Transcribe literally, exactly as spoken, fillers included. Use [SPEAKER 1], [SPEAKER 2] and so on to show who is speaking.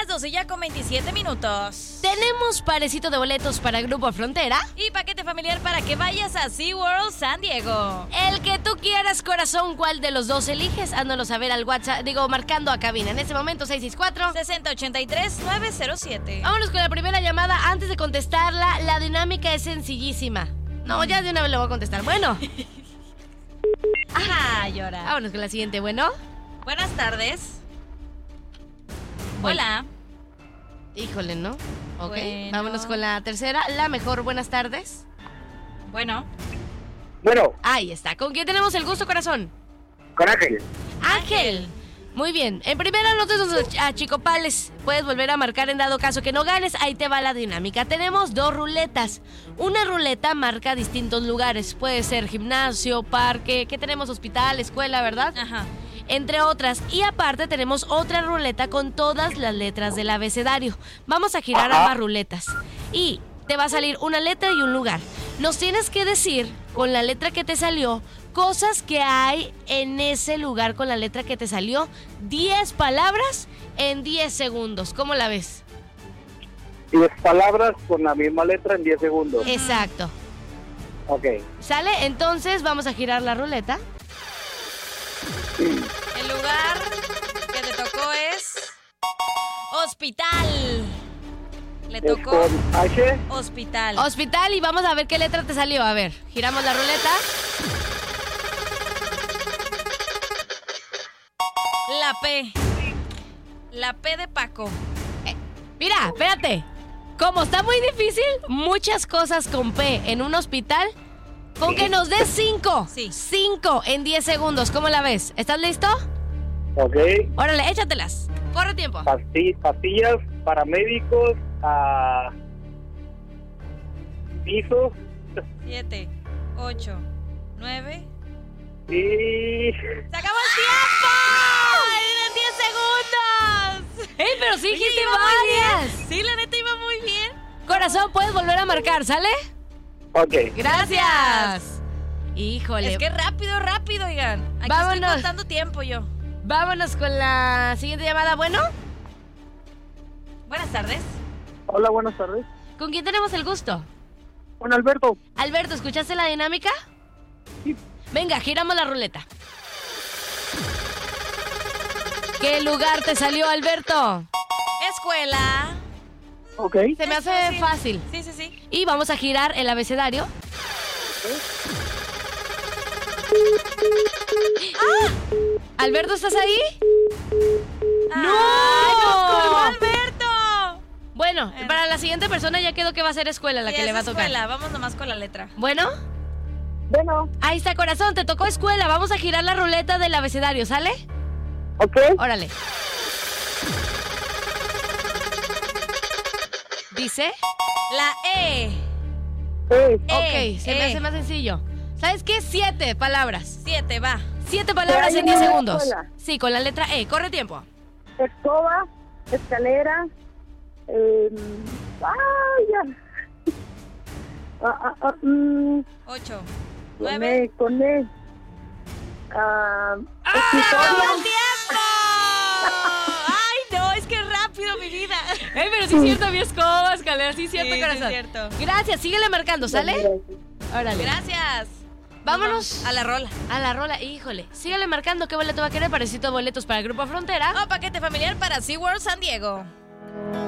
[SPEAKER 1] doce ya con veintisiete minutos.
[SPEAKER 2] Tenemos parecito de boletos para Grupo Frontera
[SPEAKER 1] y paquete familiar para que vayas a SeaWorld San Diego.
[SPEAKER 2] El que tú quieras, corazón. ¿Cuál de los dos eliges? Háznoslo saber al WhatsApp, digo, marcando a cabina. En este momento, seis seis cuatro,
[SPEAKER 1] seis cero ocho tres, nueve cero siete.
[SPEAKER 2] Vámonos con la primera llamada. Antes de contestarla, la dinámica es sencillísima. No, ya de una vez le voy a contestar. Bueno.
[SPEAKER 1] Ajá, llora.
[SPEAKER 2] Vámonos con la siguiente, ¿bueno?
[SPEAKER 1] Buenas tardes.
[SPEAKER 2] Bueno.
[SPEAKER 1] Hola.
[SPEAKER 2] Híjole, ¿no? Ok,
[SPEAKER 1] Bueno.
[SPEAKER 2] Vámonos con la tercera. La mejor, buenas tardes.
[SPEAKER 1] Bueno.
[SPEAKER 3] Bueno,
[SPEAKER 2] Ahí está. ¿Con quién tenemos el gusto, corazón?
[SPEAKER 3] con Ángel.
[SPEAKER 2] Ángel. Muy bien. En primera, no te achicopales. Puedes volver a marcar en dado caso que no ganes. Ahí te va la dinámica. Tenemos dos ruletas. Una ruleta marca distintos lugares. Puede ser gimnasio, parque. ¿Qué tenemos? Hospital, escuela, ¿verdad?
[SPEAKER 1] Ajá.
[SPEAKER 2] Entre otras. Y aparte tenemos otra ruleta con todas las letras del abecedario. Vamos a girar
[SPEAKER 3] Ajá.
[SPEAKER 2] ambas ruletas. Y te va a salir una letra y un lugar. Nos tienes que decir, con la letra que te salió, cosas que hay en ese lugar con la letra que te salió. diez palabras en diez segundos. ¿Cómo la ves?
[SPEAKER 3] diez palabras con la misma letra en diez segundos.
[SPEAKER 2] Exacto.
[SPEAKER 3] Ok.
[SPEAKER 2] ¿Sale? Entonces vamos a girar la ruleta.
[SPEAKER 1] El lugar que te tocó es hospital. Le
[SPEAKER 3] Es
[SPEAKER 1] tocó
[SPEAKER 3] con H.
[SPEAKER 1] hospital.
[SPEAKER 2] Hospital, y vamos a ver qué letra te salió. A ver, giramos la ruleta.
[SPEAKER 1] La P. La P de Paco.
[SPEAKER 2] Mira, espérate. Como está muy difícil, muchas cosas con P en un hospital. Con que nos des cinco.
[SPEAKER 1] Sí.
[SPEAKER 2] Cinco en diez segundos. ¿Cómo la ves? ¿Estás listo?
[SPEAKER 3] Ok.
[SPEAKER 2] Órale, échatelas. Corre tiempo.
[SPEAKER 3] Pasti- pastillas, paramédicos, a pisos
[SPEAKER 1] Siete, ocho, nueve.
[SPEAKER 3] y...
[SPEAKER 1] ¡Se acabó el tiempo! ¡En diez segundos!
[SPEAKER 2] ¡Ey, pero sí dijiste
[SPEAKER 1] iba muy
[SPEAKER 2] varias!
[SPEAKER 1] bien. Sí, la neta iba muy bien.
[SPEAKER 2] Corazón, puedes volver a marcar, ¿sale?
[SPEAKER 3] Ok.
[SPEAKER 2] Gracias. Híjole.
[SPEAKER 1] Es que rápido, rápido, oigan. Aquí
[SPEAKER 2] Vámonos.
[SPEAKER 1] estoy contando tiempo yo.
[SPEAKER 2] Vámonos con la siguiente llamada. Bueno,
[SPEAKER 1] Buenas tardes.
[SPEAKER 3] Hola, buenas tardes.
[SPEAKER 2] ¿con quién tenemos el gusto?
[SPEAKER 3] Con Alberto.
[SPEAKER 2] Alberto, ¿escuchaste la dinámica?
[SPEAKER 3] Sí.
[SPEAKER 2] Venga, giramos la ruleta. ¿Qué lugar te salió, Alberto?
[SPEAKER 1] Escuela.
[SPEAKER 3] Ok.
[SPEAKER 2] Se me
[SPEAKER 1] Es
[SPEAKER 2] hace fácil.
[SPEAKER 1] Sí, sí, sí.
[SPEAKER 2] Y vamos a girar el abecedario. ¡Ah! ¿Alberto, estás ahí? ¡No!
[SPEAKER 1] ¡Ay, nos colgó Alberto!
[SPEAKER 2] Bueno,
[SPEAKER 1] Bueno.
[SPEAKER 2] para la siguiente persona ya quedó que va a ser escuela la
[SPEAKER 1] Sí,
[SPEAKER 2] que
[SPEAKER 1] es
[SPEAKER 2] le va a tocar.
[SPEAKER 1] escuela. Vamos nomás con la letra.
[SPEAKER 2] Bueno,
[SPEAKER 3] Bueno.
[SPEAKER 2] ahí está, corazón, te tocó escuela. Vamos a girar la ruleta del abecedario, ¿sale?
[SPEAKER 3] Ok.
[SPEAKER 2] Órale. Dice.
[SPEAKER 1] La E.
[SPEAKER 3] Eh,
[SPEAKER 2] Ok, se me
[SPEAKER 1] eh.
[SPEAKER 2] hace más sencillo. ¿Sabes qué? Siete palabras.
[SPEAKER 1] Siete, va.
[SPEAKER 2] Siete palabras
[SPEAKER 3] Pero
[SPEAKER 2] en
[SPEAKER 3] hay
[SPEAKER 2] diez
[SPEAKER 3] una
[SPEAKER 2] segundos.
[SPEAKER 3] escuela.
[SPEAKER 2] Sí, con la letra E. Corre tiempo.
[SPEAKER 3] escoba, escalera, eh, ay, ya. Ah, ah, ah, mm,
[SPEAKER 1] Ocho.
[SPEAKER 3] con
[SPEAKER 1] Nueve.
[SPEAKER 3] E, con E. Ah,
[SPEAKER 1] ¡Se acabó
[SPEAKER 3] escritorio.
[SPEAKER 1] el tiempo! ¡Ay, no! Es que rápido, mi vida.
[SPEAKER 2] Eh, pero sí es cierto, mi escoba, escalera, sí es cierto,
[SPEAKER 1] Sí, sí,
[SPEAKER 2] corazón.
[SPEAKER 1] es cierto.
[SPEAKER 2] Gracias, síguele marcando, ¿sale? Órale.
[SPEAKER 1] Gracias.
[SPEAKER 2] Vámonos
[SPEAKER 1] A la rola.
[SPEAKER 2] a la rola. Híjole, síguele marcando qué boleto va a querer. Parecito boletos para el Grupo Frontera.
[SPEAKER 1] O paquete familiar para SeaWorld San Diego.